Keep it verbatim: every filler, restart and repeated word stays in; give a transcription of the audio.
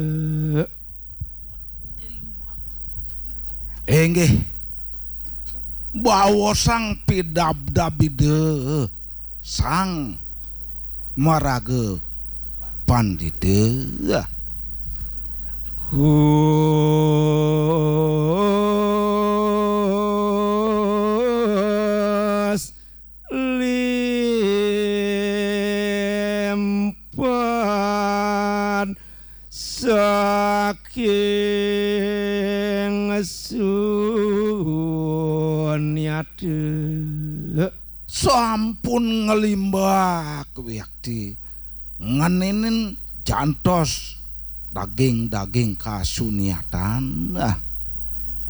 Enggih bawa sang pidabdabide sang maraga pandita hus limpan saking sunyate sampun ngelimbak wiakti ngeninin jantos daging-daging kasuniatan ah